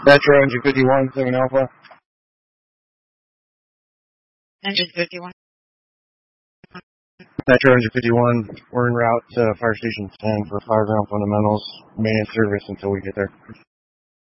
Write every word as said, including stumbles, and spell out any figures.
Metro Engine fifty-one, seven Alpha. Engine fifty-one. Metro Engine fifty-one, we're en route to Fire Station ten for fire ground fundamentals, maintenance service until we get there.